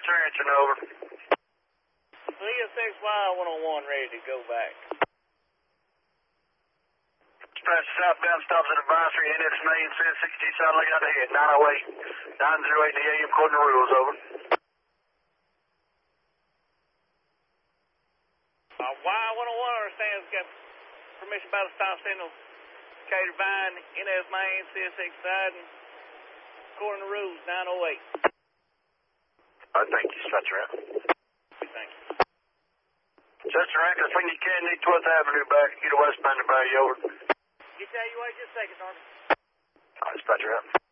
Trenton, over. CSXY-101 ready to go back. Dispatch southbound stops at advisory, NS main, 1060 satellite out ahead, 908, 908 in the AM, according to rules, over. Y-101 understands got permission by the stop signal. Cater Vine, NS main, CSX side, and according to rules, 908. Thank you, Dispatch Rank. Thank you. Dispatch Rank, I think you can need 12th Avenue back, get a westbound to Bayou, over. Get you just a second, Norman. Dispatch Rank.